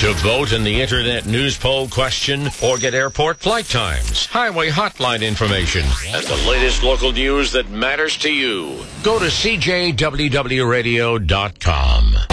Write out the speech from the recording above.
To vote in the Internet News Poll question or get airport flight times, highway hotline information, and the latest local news that matters to you, go to CJWWRadio.com.